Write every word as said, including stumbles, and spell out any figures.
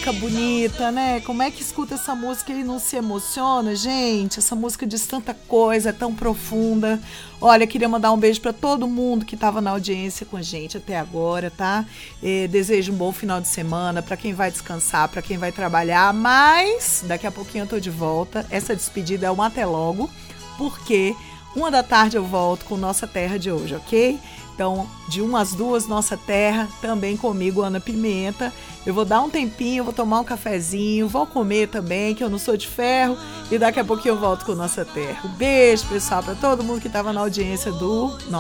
música bonita, né? Como é que escuta essa música e não se emociona, gente? Essa música diz tanta coisa, é tão profunda. Olha, queria mandar um beijo para todo mundo que estava na audiência com a gente até agora, tá? E desejo um bom final de semana para quem vai descansar, para quem vai trabalhar, mas daqui a pouquinho eu tô de volta. Essa despedida é um até logo, porque uma da tarde eu volto com Nossa Terra de hoje, ok? Então, de uma às duas, Nossa Terra, também comigo, Ana Pimenta. Eu vou dar um tempinho, vou tomar um cafezinho, vou comer também, que eu não sou de ferro, e daqui a pouquinho eu volto com Nossa Terra. Um beijo, pessoal, para todo mundo que estava na audiência do